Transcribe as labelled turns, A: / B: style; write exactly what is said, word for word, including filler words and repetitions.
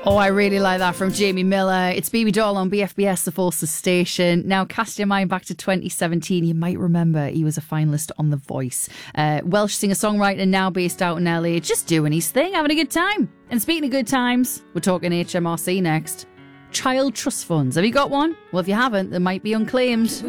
A: Oh, I really like that from Jamie Miller. It's B B Doll on B F B S, The Forces Station. Now, cast your mind back to twenty seventeen. You might remember he was a finalist on The Voice. Uh, Welsh singer-songwriter now based out in L A, just doing his thing, having a good time. And speaking of good times, we're talking H M R C next. Child trust funds. Have you got one? Well, if you haven't, they might be unclaimed.